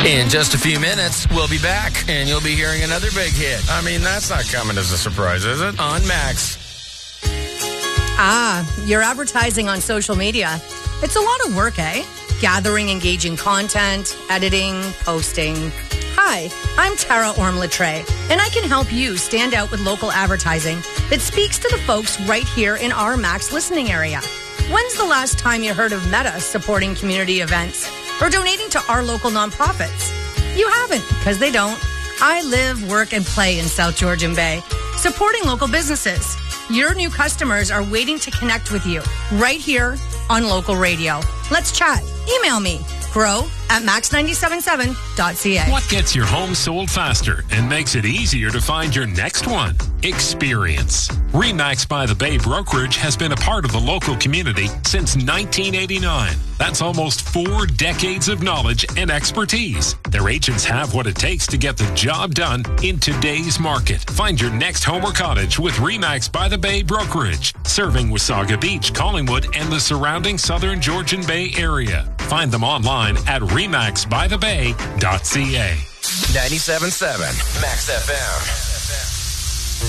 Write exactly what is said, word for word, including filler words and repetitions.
In just a few minutes, we'll be back, and you'll be hearing another big hit. I mean, that's not coming as a surprise, is it? On Max. Ah, you're advertising on social media. It's a lot of work, eh? Gathering engaging content, editing, posting. Hi, I'm Tara Orm-Latre, and I can help you stand out with local advertising that speaks to the folks right here in our Max listening area. When's the last time you heard of Meta supporting community events or donating to our local nonprofits? You haven't, because they don't. I live, work, and play in South Georgian Bay, supporting local businesses. Your new customers are waiting to connect with you right here on local radio. Let's chat. Email me, grow at max nine seven seven dot c a. What gets your home sold faster and makes it easier to find your next one? Experience. RE/MAX by the Bay Brokerage has been a part of the local community since nineteen eighty-nine. That's almost four decades of knowledge and expertise. Their agents have what it takes to get the job done in today's market. Find your next home or cottage with RE/MAX by the Bay Brokerage, serving Wasaga Beach, Collingwood, and the surrounding southern Georgian Bay area. Find them online at remax by the bay dot c a. ninety-seven point seven Max F M.